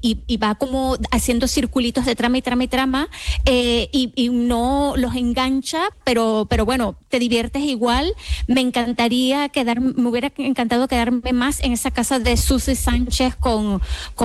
y va como haciendo circulitos de trama y trama y trama, y no los engancha, pero bueno, te diviertes igual. Me hubiera encantado quedarme más en esa casa de Susi Sánchez con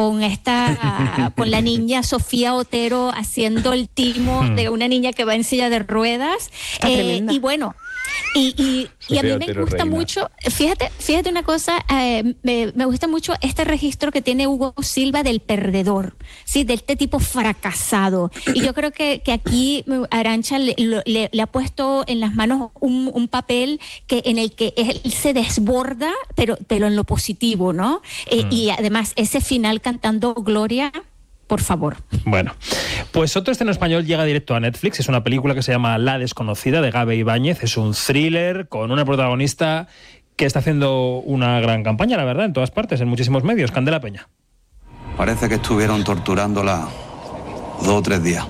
la niña Sofía Otero haciendo el timo de una niña que va en silla de ruedas. Y bueno, y a mí me gusta mucho, fíjate una cosa, me gusta mucho este registro que tiene Hugo Silva del perdedor, ¿sí? De este tipo fracasado. Y yo creo que aquí Arantxa le ha puesto en las manos un papel en el que él se desborda, pero en lo positivo, ¿no? Y además ese final cantando Gloria, por favor. Bueno, pues otro estreno español llega directo a Netflix. Es una película que se llama La desconocida, de Gabe Ibáñez. Es un thriller con una protagonista que está haciendo una gran campaña, la verdad, en todas partes, en muchísimos medios. Candela Peña. Parece que estuvieron torturándola 2 o 3 días.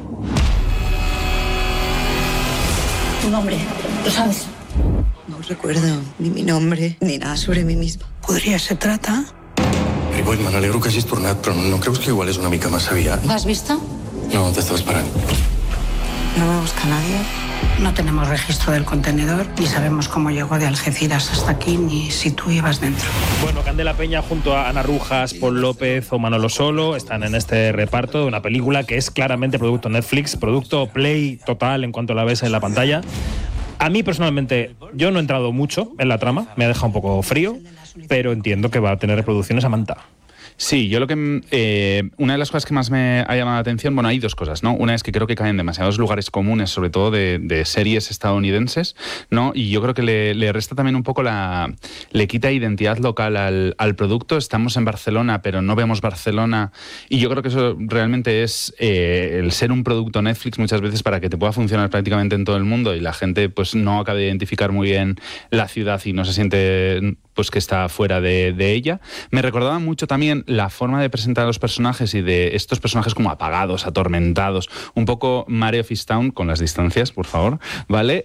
Tu nombre, ¿lo sabes? No recuerdo ni mi nombre ni nada sobre mí misma. ¿Podria ser trata? Ripoll, me n'alegro que hagis tornat, però no creus que igual és una mica massa aviat? ¿Lo has visto? No, t'estava esperant. No me busca nadie. No tenemos registro del contenedor, ni sabemos cómo llegó de Algeciras hasta aquí, ni si tú ibas dentro. Bueno, Candela Peña junto a Ana Rujas, Paul López o Manolo Solo están en este reparto de una película que es claramente producto Netflix, producto Play total en cuanto la ves en la pantalla. A mí personalmente, yo no he entrado mucho en la trama, me ha dejado un poco frío, pero entiendo que va a tener reproducciones a manta. Sí, yo lo que una de las cosas que más me ha llamado la atención, bueno, hay dos cosas, ¿no? Una es que creo que caen demasiados lugares comunes, sobre todo de series estadounidenses, ¿no? Y yo creo que le resta también un poco le quita identidad local al producto. Estamos en Barcelona, pero no vemos Barcelona, y yo creo que eso realmente es el ser un producto Netflix muchas veces para que te pueda funcionar prácticamente en todo el mundo y la gente pues no acaba de identificar muy bien la ciudad y no se siente pues que está fuera de ella. Me recordaba mucho también la forma de presentar a los personajes y de estos personajes como apagados, atormentados, un poco Mare of Easttown, con las distancias, por favor, ¿vale?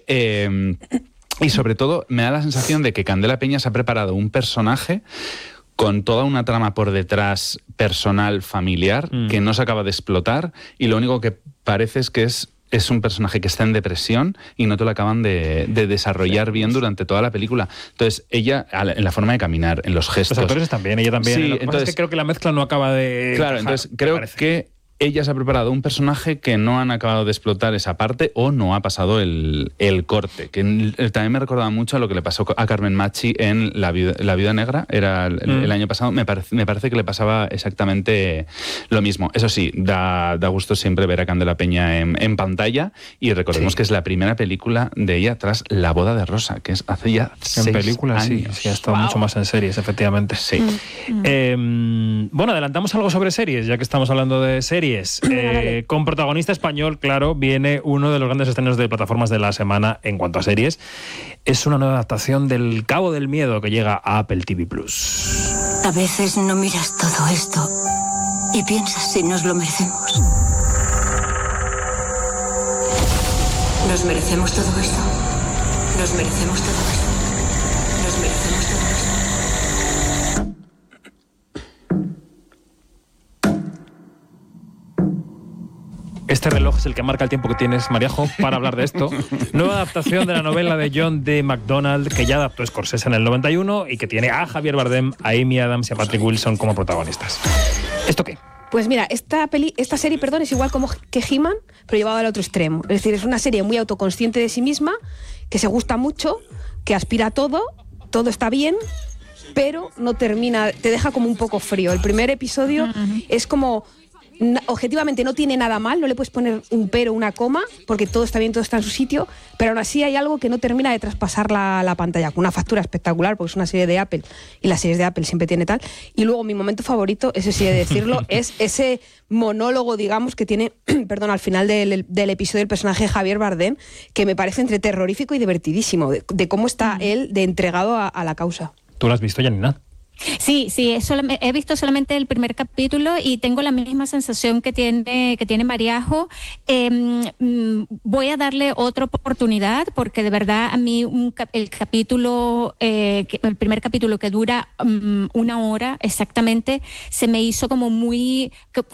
Y sobre todo me da la sensación de que Candela Peña se ha preparado un personaje con toda una trama por detrás personal, familiar, que no se acaba de explotar, y lo único que parece es que es un personaje que está en depresión y no te lo acaban de desarrollar bien durante toda la película. Entonces, ella, en la forma de caminar, en los gestos... Los actores también, ella también. Sí, Lo que pasa es que creo que la mezcla no acaba de... Claro, entonces creo que ella se ha preparado un personaje que no han acabado de explotar esa parte o no ha pasado el corte, que también me recordaba mucho a lo que le pasó a Carmen Machi en La Viuda Negra, era el año pasado. Me parece que le pasaba exactamente lo mismo. Eso sí, da gusto siempre ver a Candela Peña en pantalla, y recordemos que es la primera película de ella tras La boda de Rosa, que es hace ya 6 en películas, años. Sí, ha estado mucho más en series, efectivamente. Sí. Bueno, adelantamos algo sobre series, ya que estamos hablando de series. Con protagonista español, claro, viene uno de los grandes estrenos de plataformas de la semana en cuanto a series. Es una nueva adaptación del Cabo del Miedo que llega a Apple TV+. A veces no miras todo esto y piensas si nos lo merecemos. ¿Nos merecemos todo esto? ¿Nos merecemos todo esto? ¿Nos merecemos todo esto? Este reloj es el que marca el tiempo que tienes, Mariajo, para hablar de esto. Nueva adaptación de la novela de John D. MacDonald, que ya adaptó Scorsese en el 91 y que tiene a Javier Bardem, a Amy Adams y a Patrick Wilson como protagonistas. ¿Esto qué? Pues mira, esta serie, es igual como que He-Man, pero llevado al otro extremo. Es decir, es una serie muy autoconsciente de sí misma, que se gusta mucho, que aspira a todo está bien, pero no termina, te deja como un poco frío. El primer episodio es como... objetivamente no tiene nada mal, no le puedes poner un pero, una coma, porque todo está bien, todo está en su sitio, pero aún así hay algo que no termina de traspasar la pantalla, con una factura espectacular, porque es una serie de Apple, y las series de Apple siempre tiene tal. Y luego mi momento favorito, ese sí he de decirlo, es ese monólogo, digamos, que tiene, perdón, al final del episodio, el personaje de Javier Bardem, que me parece entre terrorífico y divertidísimo, de cómo está él de entregado a la causa. ¿Tú lo has visto, Janina? Sí, he visto solamente el primer capítulo y tengo la misma sensación que tiene Mariajo. Voy a darle otra oportunidad porque de verdad a mí el primer capítulo que dura 1 hora exactamente se me hizo como muy